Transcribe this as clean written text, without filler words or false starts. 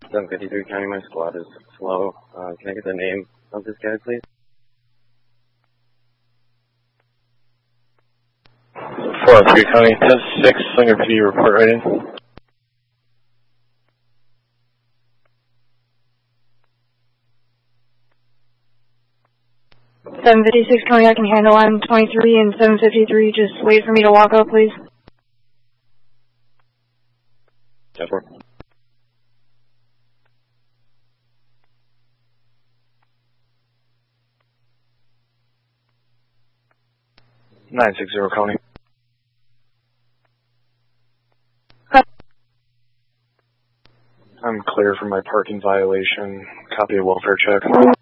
753 County, my squad is slow. Can I get the name of this guy, please? 403 County, 10-6, Slinger PD, report right in. .756 County, I can handle. I'm 23 and 753. Just wait for me to walk up, please. 10-4. Nine 6-0 County. Cut. I'm clear for my parking violation. Copy a welfare check.